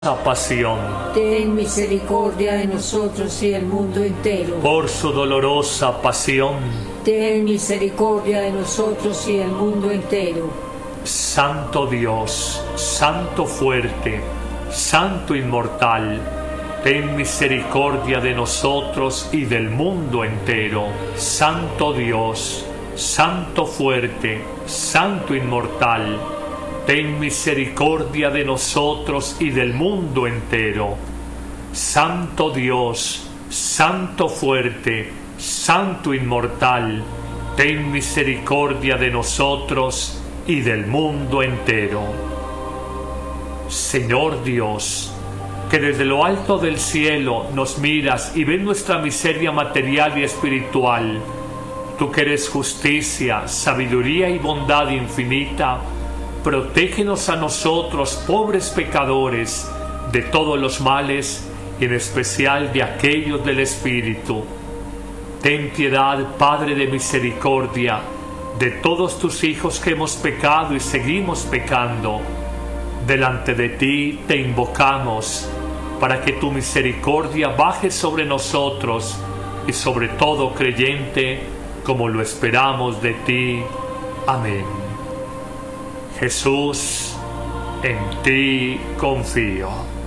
pasión, ten misericordia de nosotros y del mundo entero. por su dolorosa pasión, Ten misericordia de nosotros y del mundo entero. Santo Dios, Santo fuerte, Santo inmortal, ten misericordia de nosotros y del mundo entero. Santo Dios, Santo fuerte, Santo inmortal, ten misericordia de nosotros y del mundo entero. Santo Dios, Santo fuerte, Santo inmortal, ten misericordia de nosotros y del mundo entero. Señor Dios, que desde lo alto del cielo nos miras y ves nuestra miseria material y espiritual, tú que eres justicia, sabiduría y bondad infinita, protégenos a nosotros, pobres pecadores, de todos los males y en especial de aquellos del Espíritu. Ten piedad, Padre de misericordia, de todos tus hijos que hemos pecado y seguimos pecando. Delante de ti te invocamos, para que tu misericordia baje sobre nosotros y sobre todo creyente, como lo esperamos de ti. Amén. Jesús, en ti confío.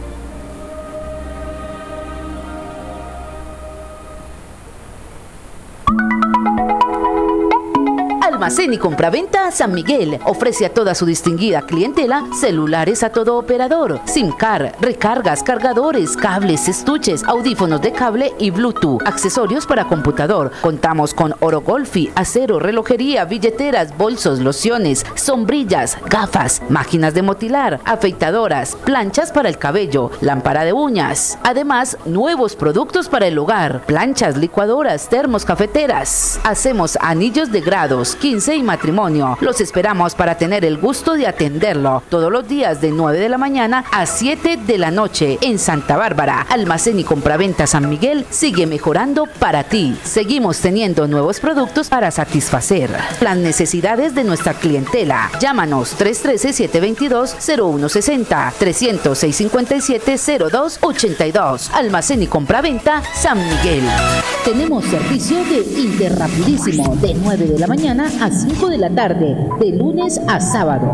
Almacén y compraventa San Miguel ofrece a toda su distinguida clientela celulares a todo operador, SIM card, recargas, cargadores, cables, estuches, audífonos de cable y Bluetooth, accesorios para computador. Contamos con oro golfi, acero, relojería, billeteras, bolsos, lociones, sombrillas, gafas, máquinas de motilar, afeitadoras, planchas para el cabello, lámpara de uñas. Además, nuevos productos para el hogar, planchas, licuadoras, termos, cafeteras. Hacemos anillos de grados, 15 y matrimonio. Los esperamos para tener el gusto de atenderlo todos los días de 9 de la mañana a 7 de la noche en Santa Bárbara. Almacén y compraventa San Miguel sigue mejorando para ti. Seguimos teniendo nuevos productos para satisfacer las necesidades de nuestra clientela. Llámanos 313-722-0160, 300-657-0282. Almacén y compraventa San Miguel. Tenemos servicio de Interrapidísimo de 9 de la mañana a 5 de la tarde, de lunes a sábado.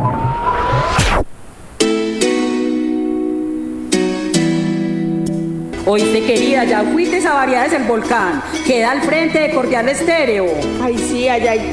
Oíste, querida, ya fuiste a Variedades El Volcán. Queda al frente de Cordial Estéreo. Ay, sí, allá hay